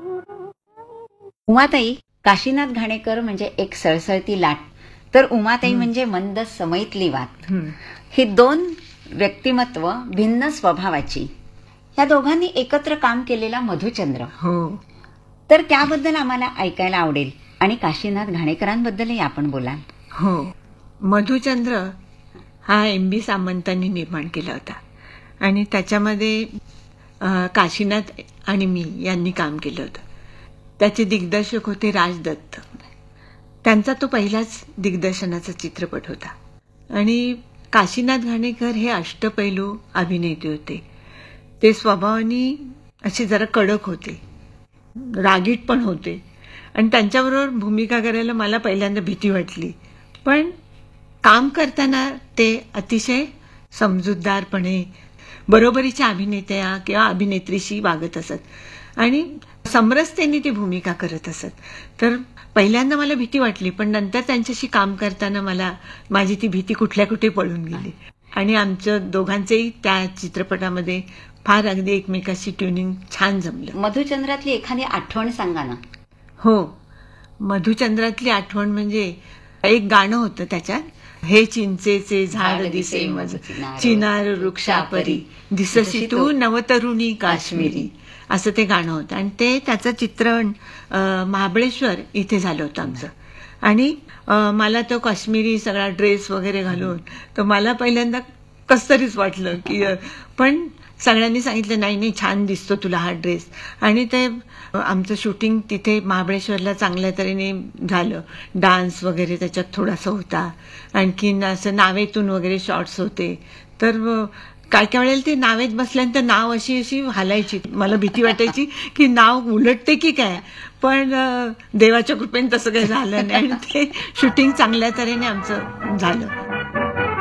उमाताई, काशीनाथ घाणेकर म्हणजे एक सळसळती लाट, तर उमाताई म्हणजे मंद समईतली वात. ही दोन व्यक्तिमत्व भिन्न स्वभावाची. या दोघांनी एकत्र काम केलेला मधुचंद्र. हो. तर त्याबद्दल आम्हाला ऐकायला आवडेल आणि काशीनाथ घाणेकरांबद्दलही आपण बोलाल. हो. मधुचंद्र हा MB सामंतांनी निर्माण केला होता आणि त्याच्यामध्ये काशीनाथ आणि मी यांनी काम केलं होतं. त्याचे दिग्दर्शक होते राज दत्त. त्यांचा तो पहिलाच दिग्दर्शनाचा चित्रपट होता. आणि काशीनाथ घाणेकर हे अष्टपैलू अभिनेते होते. ते स्वभावाने असे जरा कडक होते, रागीट पण होते आणि त्यांच्याबरोबर भूमिका करायला मला पहिल्यांदा भीती वाटली. पण काम करताना ते अतिशय समजूतदारपणे बरोबरीच्या अभिनेत्या किंवा अभिनेत्रीशी वागत असत आणि समरसतेने ती भूमिका करत असत. तर पहिल्यांदा मला भीती वाटली, पण नंतर त्यांच्याशी काम करताना माझी ती भीती कुठल्या कुठे पळून गेली आणि आमच्या दोघांचेही त्या चित्रपटामध्ये फार अगदी एकमेकाशी ट्युनिंग छान जमलं. मधुचंद्रातली एखादी आठवण सांगा ना. हो. मधुचंद्रातली आठवण म्हणजे एक गाणं होतं त्याच्यात, हे चिंचेचे झाड दिसे मज चिनार वृक्षापरी दिसशी तू नवतरुणी काश्मीरी, असं ते गाणं होतं. आणि ते त्याचं चित्रण महाबळेश्वर इथे झालं होतं आमचं. आणि मला तो काश्मीरी सगळा ड्रेस वगैरे घालून तर मला पहिल्यांदा कसतरीच वाटलं की, पण सगळ्यांनी सांगितलं नाही नाही छान दिसतो तुला हा ड्रेस. आणि ते आमचं शूटिंग तिथे महाबळेश्वरला चांगल्या तऱ्हेने झालं. डान्स वगैरे त्याच्यात थोडासा होता. आणखीन असं नावेतून वगैरे शॉट्स होते. तर काय काय वेळेला ते नावेत बसल्यानंतर नाव अशी अशी हालायची. मला भीती वाटायची की नाव उलटते की काय, पण देवाच्या कृपेने तसं काही झालं नाही आणि ते शूटिंग चांगल्या तऱ्हेने आमचं झालं.